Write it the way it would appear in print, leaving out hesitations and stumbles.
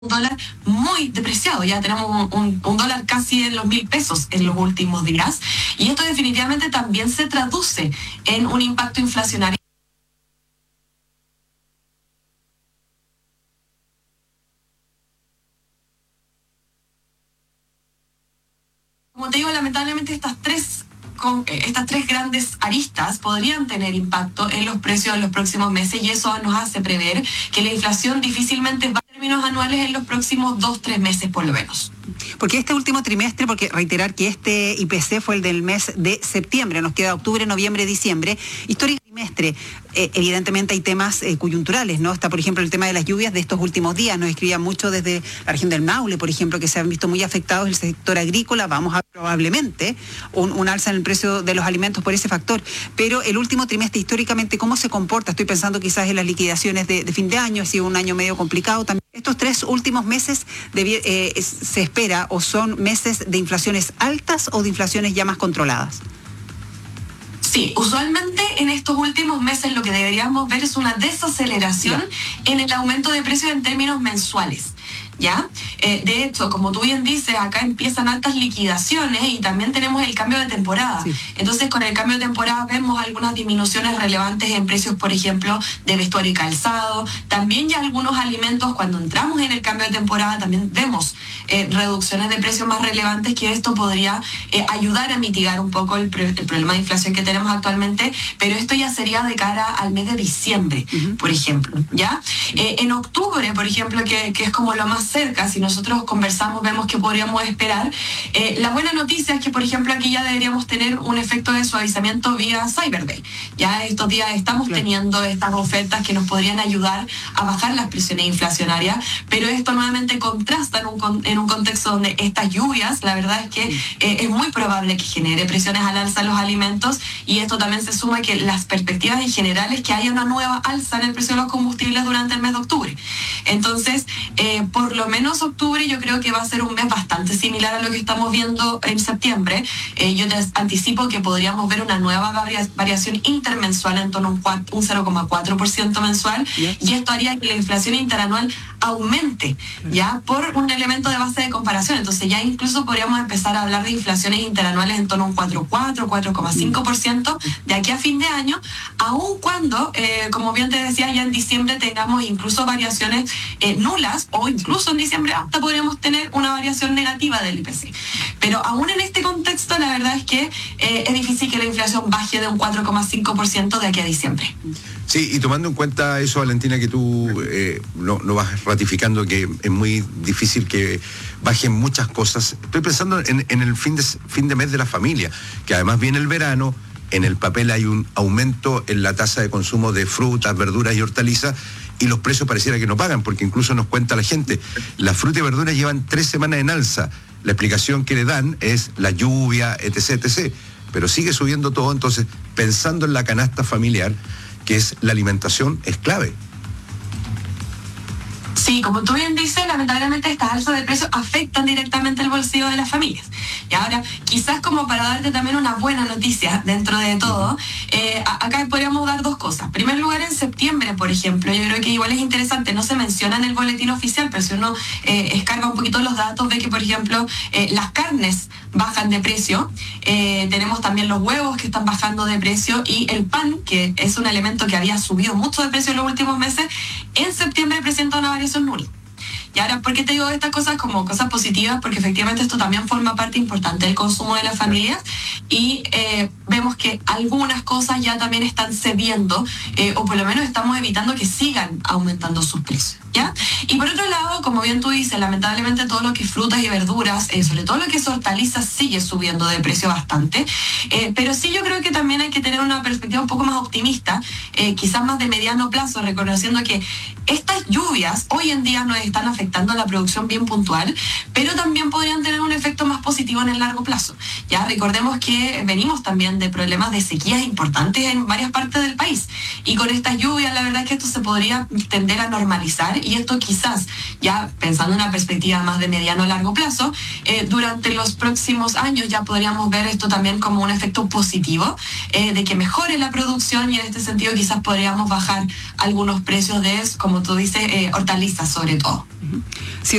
un dólar muy depreciado, ya tenemos un dólar casi en los 1.000 pesos en los últimos días, y esto definitivamente también se traduce en un impacto inflacionario. Como te digo, lamentablemente estas tres grandes aristas podrían tener impacto en los precios en los próximos meses, y eso nos hace prever que la inflación difícilmente va a términos anuales en los próximos 2-3 meses por lo menos. Porque este último trimestre, porque reiterar que este IPC fue el del mes de septiembre, nos queda octubre, noviembre, diciembre, histórico trimestre, evidentemente hay temas coyunturales, ¿no? Está, por ejemplo, el tema de las lluvias de estos últimos días, nos escribían mucho desde la región del Maule, por ejemplo, que se han visto muy afectados el sector agrícola, vamos a ver probablemente un alza en el precio de los alimentos por ese factor, pero el último trimestre históricamente, ¿cómo se comporta? Estoy pensando quizás en las liquidaciones de fin de año, ha sido un año medio complicado también. Estos 3 últimos meses se espera o son meses de inflaciones altas o de inflaciones ya más controladas. Sí, usualmente en estos últimos meses lo que deberíamos ver es una desaceleración en el aumento de precios en términos mensuales. ¿Ya? De hecho, como tú bien dices, acá empiezan altas liquidaciones y también tenemos el cambio de temporada. Sí. Entonces, con el cambio de temporada vemos algunas disminuciones relevantes en precios, por ejemplo, de vestuario y calzado. También ya algunos alimentos, cuando entramos en el cambio de temporada, también vemos reducciones de precios más relevantes, que esto podría ayudar a mitigar un poco el problema de inflación que tenemos actualmente, pero esto ya sería de cara al mes de diciembre, por ejemplo, ¿ya? En octubre, por ejemplo, que es como lo más cerca, si nosotros conversamos, vemos que podríamos esperar. La buena noticia es que, por ejemplo, aquí ya deberíamos tener un efecto de suavizamiento vía Cyber Day. Ya estos días estamos teniendo estas ofertas que nos podrían ayudar a bajar las presiones inflacionarias, pero esto nuevamente contrasta en un contexto donde estas lluvias, la verdad es que es muy probable que genere presiones al alza en los alimentos, y esto también se suma que las perspectivas en general es que haya una nueva alza en el precio de los combustibles durante el mes de octubre. Entonces, por lo menos octubre yo creo que va a ser un mes bastante similar a lo que estamos viendo en septiembre. Yo te anticipo que podríamos ver una nueva variación intermensual en torno a un 0,4% mensual, y esto haría que la inflación interanual aumente, ya por un elemento de base de comparación. Entonces ya incluso podríamos empezar a hablar de inflaciones interanuales en torno a un 4,4, 4,5% de aquí a fin de año, aun cuando, como bien te decía, ya en diciembre tengamos incluso variaciones nulas, o incluso en diciembre hasta podríamos tener una variación negativa del IPC. Pero aún en este contexto, la verdad es que es difícil que la inflación baje de un 4,5% de aquí a diciembre. Sí, y tomando en cuenta eso, Valentina, que tú lo vas ratificando, que es muy difícil que bajen muchas cosas, estoy pensando en el fin de mes de la familia, que además viene el verano. En el papel hay un aumento en la tasa de consumo de frutas, verduras y hortalizas, y los precios pareciera que no pagan, porque incluso nos cuenta la gente, las frutas y verduras llevan 3 semanas en alza. La explicación que le dan es la lluvia, etc., etc., pero sigue subiendo todo. Entonces, pensando en la canasta familiar, que es la alimentación, es clave. Sí, como tú bien dices, lamentablemente estas alzas de precios afectan directamente el bolsillo de las familias. Y ahora, quizás como para darte también una buena noticia dentro de todo, acá podríamos dar 2 cosas. En primer lugar, en septiembre, por ejemplo, yo creo que igual es interesante, no se menciona en el boletín oficial, pero si uno escarga un poquito los datos, ve que, por ejemplo, las carnes bajan de precio, tenemos también los huevos que están bajando de precio, y el pan, que es un elemento que había subido mucho de precio en los últimos meses, en septiembre presenta una variación nula. Y ahora, ¿por qué te digo estas cosas como cosas positivas? Porque efectivamente esto también forma parte importante del consumo de las familias, y vemos que algunas cosas ya también están cediendo, o por lo menos estamos evitando que sigan aumentando sus precios, ¿ya? Y por otro lado, como bien tú dices, lamentablemente todo lo que es frutas y verduras, sobre todo lo que es hortalizas, sigue subiendo de precio bastante, pero sí yo creo que también hay que tener una perspectiva un poco más optimista, quizás más de mediano plazo, reconociendo que estas lluvias hoy en día nos están afectando la producción bien puntual, pero también podrían tener un efecto más positivo en el largo plazo. Ya recordemos que venimos también de problemas de sequías importantes en varias partes del país, y con estas lluvias la verdad es que esto se podría tender a normalizar, y esto quizás ya ya pensando en una perspectiva más de mediano a largo plazo, durante los próximos años ya podríamos ver esto también como un efecto positivo, de que mejore la producción, y en este sentido quizás podríamos bajar algunos precios de, como tú dices, hortalizas sobre todo.